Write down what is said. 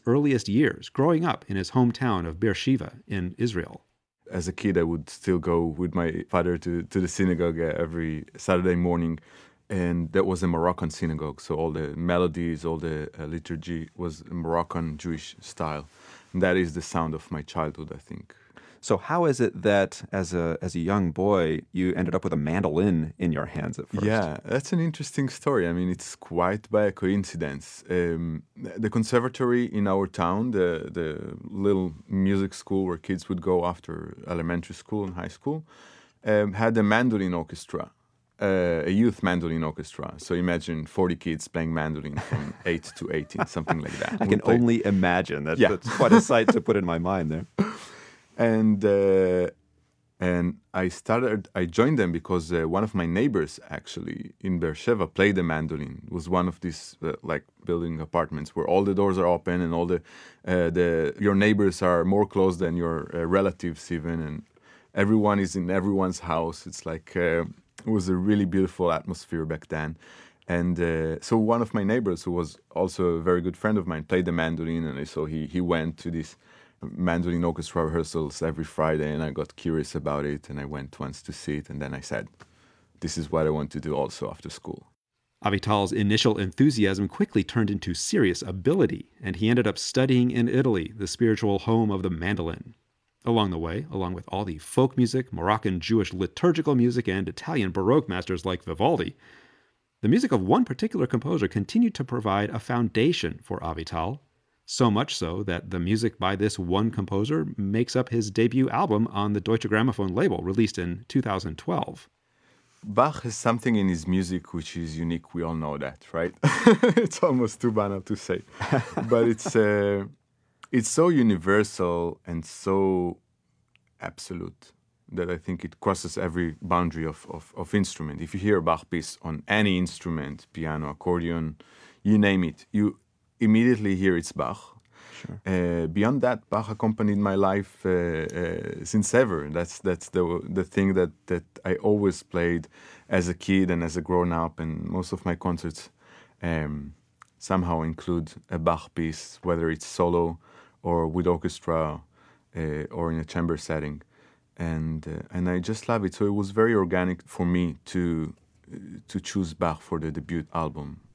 earliest years, growing up in his hometown of Beersheba in Israel. As a kid, I would still go with my father to the synagogue every Saturday morning. And that was a Moroccan synagogue. So all the melodies, all the liturgy was Moroccan Jewish style. And that is the sound of my childhood, I think. So how is it that as a young boy, you ended up with a mandolin in your hands at first? Yeah, that's an interesting story. I mean, it's quite by a coincidence. The conservatory in our town, the little music school where kids would go after elementary school and high school, had a mandolin orchestra, a youth mandolin orchestra. So imagine 40 kids playing mandolin from 8 to 18, something like that. I can only imagine. That's quite a sight to put in my mind there. And I joined them because one of my neighbors actually in Beersheba played the mandolin. It was one of these like building apartments where all the doors are open and all your neighbors are more close than your relatives even, and everyone is in everyone's house. It's like it was a really beautiful atmosphere back then. And so one of my neighbors, who was also a very good friend of mine, played the mandolin, and so he went to this mandolin orchestra rehearsals every Friday, and I got curious about it, and I went once to see it, and then I said, this is what I want to do also after school. Avital's initial enthusiasm quickly turned into serious ability, and he ended up studying in Italy, the spiritual home of the mandolin. Along the way, along with all the folk music, Moroccan Jewish liturgical music, and Italian Baroque masters like Vivaldi, the music of one particular composer continued to provide a foundation for Avital, so much so that the music by this one composer makes up his debut album on the Deutsche Grammophon label, released in 2012. Bach has something in his music which is unique. We all know that, right? It's almost too banal to say. But it's so universal and so absolute that I think it crosses every boundary of instrument. If you hear a Bach piece on any instrument, piano, accordion, you name it, you immediately hear it's Bach. Sure. Beyond that, Bach accompanied my life since ever. That's the thing that I always played as a kid and as a grown-up, and most of my concerts somehow include a Bach piece, whether it's solo or with orchestra or in a chamber setting. And I just love it. So it was very organic for me to choose Bach for the debut album.